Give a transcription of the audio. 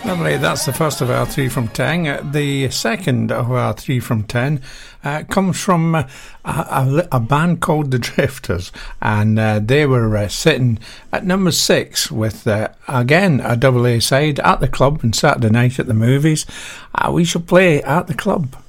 Lovely, that's the first of our 3 from 10. The second of our 3 from 10 comes from a band called The Drifters, and they were sitting at number 6 with, again, a double A side, At the Club and Saturday Night at the Movies. We shall play At the Club.